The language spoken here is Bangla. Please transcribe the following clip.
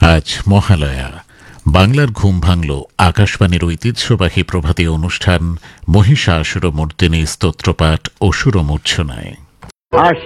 আজ মহালয়া। বাংলার ঘুম ভাঙল আকাশবাণীর ঐতিহ্যবাহী প্রভাতী অনুষ্ঠান মহিষাসুরমর্দিনী স্তোত্রপাঠ অসুরমূর্ছনায়।